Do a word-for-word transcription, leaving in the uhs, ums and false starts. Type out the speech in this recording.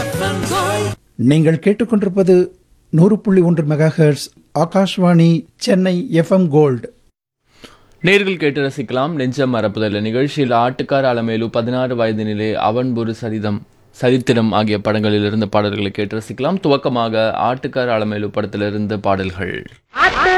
நீங்கள் கேட்டுக்கொண்டிருப்பது நூறு புள்ளி ஒன்று mega hertz Akashvani Chennai FM gold. நேர்கள் கேட்டு ரசிக்கலாம் நெஞ்சம் மறப்புதல் நிகழ்ச்சியில் ஆட்டுக்கார அலமேலு, பதினாறு வயது நிலை, அவன்புரு சரிதம், சரித்திரம் ஆகிய படங்களில் இருந்த பாடல்களை கேட்டு ரசிக்கலாம். துவக்கமாக ஆட்டுக்கார அலமேலு படத்திலிருந்து பாடல்கள்.